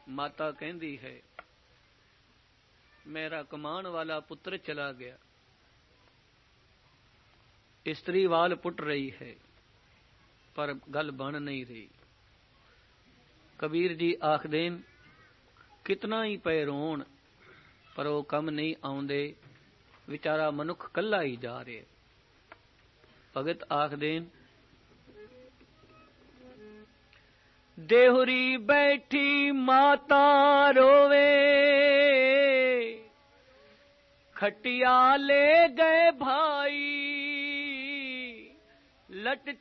माता कहती है मेरा कमान वाला पुत्र चला गया। स्त्री वाल पुट रही है पर गल बन नहीं रही। कबीर जी आखदेन कितना ही पे रोण पर वो कम नहीं आउंदे, विचारा मनुख कल्ला ही जा रहे। भगत आखदेन देहुरी बैठी माता रोवे, खटिया ले गए भाई, लट